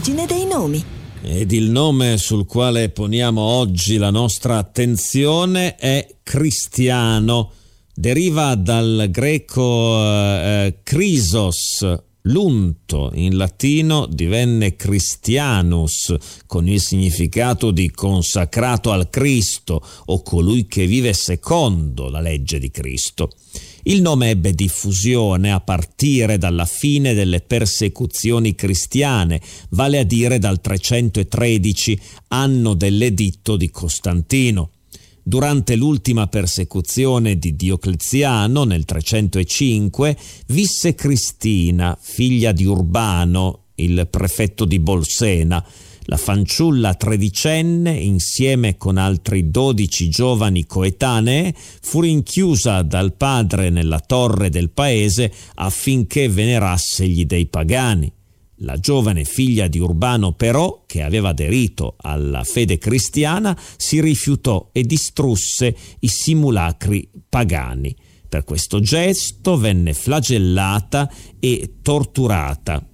l'origine dei nomi. Ed il nome sul quale poniamo oggi la nostra attenzione è Cristiano. Deriva dal greco Chrysos, l'unto, in latino divenne Christianus, con il significato di consacrato al Cristo o colui che vive secondo la legge di Cristo. Il nome ebbe diffusione a partire dalla fine delle persecuzioni cristiane, vale a dire dal 313, anno dell'editto di Costantino. Durante l'ultima persecuzione di Diocleziano, nel 305, visse Cristina, figlia di Urbano, il prefetto di Bolsena. La fanciulla tredicenne, insieme con altri 12 giovani coetanee, fu rinchiusa dal padre nella torre del paese affinché venerasse gli dei pagani. La giovane figlia di Urbano però, che aveva aderito alla fede cristiana, si rifiutò e distrusse i simulacri pagani. Per questo gesto venne flagellata e torturata.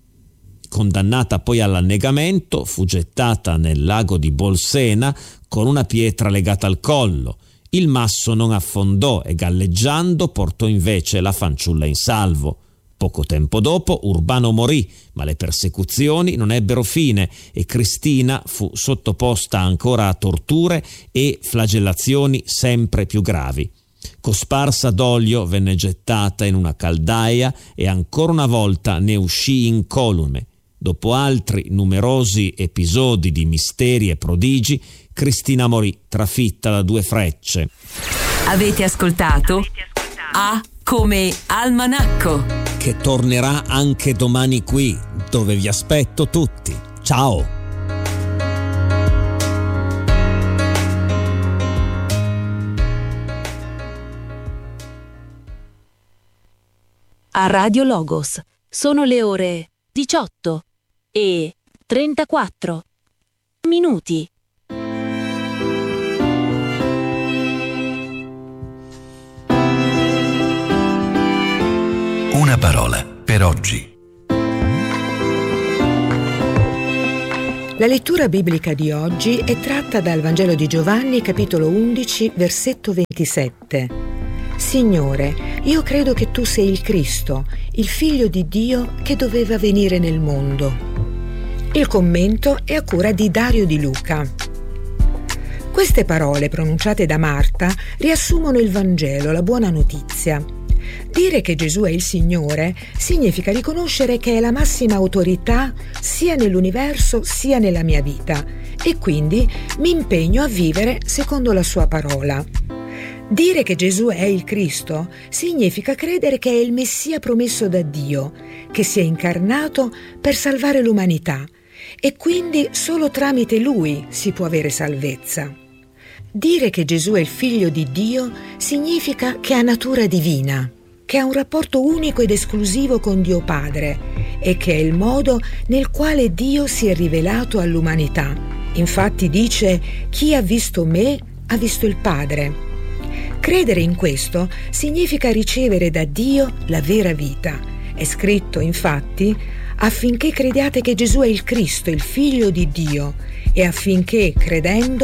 Condannata poi all'annegamento, fu gettata nel lago di Bolsena con una pietra legata al collo. Il masso non affondò e galleggiando portò invece la fanciulla in salvo. Poco tempo dopo Urbano morì, ma le persecuzioni non ebbero fine e Cristina fu sottoposta ancora a torture e flagellazioni sempre più gravi. Cosparsa d'olio venne gettata in una caldaia e ancora una volta ne uscì incolume. Dopo altri numerosi episodi di misteri e prodigi, Cristina morì trafitta da 2 frecce. Avete ascoltato? A come Almanacco, che tornerà anche domani qui, dove vi aspetto tutti. Ciao! A Radio Logos sono le ore 18 e 34 minuti. Una parola per oggi. La lettura biblica di oggi è tratta dal Vangelo di Giovanni, capitolo 11, versetto 27. Signore, io credo che tu sei il Cristo, il Figlio di Dio che doveva venire nel mondo. Il commento è a cura di Dario Di Luca. Queste parole pronunciate da Marta riassumono il Vangelo, la buona notizia. Dire che Gesù è il Signore significa riconoscere che è la massima autorità sia nell'universo sia nella mia vita e quindi mi impegno a vivere secondo la sua parola. Dire che Gesù è il Cristo significa credere che è il Messia promesso da Dio, che si è incarnato per salvare l'umanità e quindi solo tramite Lui si può avere salvezza. Dire che Gesù è il Figlio di Dio significa che ha natura divina, che ha un rapporto unico ed esclusivo con Dio Padre e che è il modo nel quale Dio si è rivelato all'umanità. Infatti dice: chi ha visto me ha visto il Padre. Credere in questo significa ricevere da Dio la vera vita. È scritto, infatti, affinché crediate che Gesù è il Cristo, il Figlio di Dio, e affinché, credendo,